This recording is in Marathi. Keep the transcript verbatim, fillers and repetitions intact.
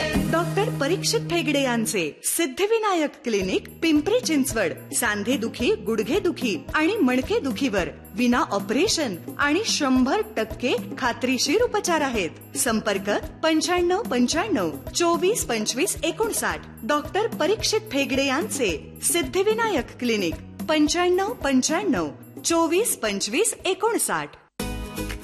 डॉक्टर परीक्षित ठेगडे यांचे सिद्धिविनायक क्लिनिक पिंपरी चिंचवड सांधेदुखी, गुडघेदुखी आणि मणकेदुखीवर विना ऑपरेशन आणि शंभर टक्के खात्रीशीर उपचार आहेत. संपर्क पंच्याण्णव पंच्याण्णव चोवीस पंचवीस एकोणसाठ. डॉक्टर परीक्षित ठेगडे यांचे सिद्धिविनायक क्लिनिक पंच्याण्णव पंच्याण्णव चोवीस पंचवीस एकोणसाठ.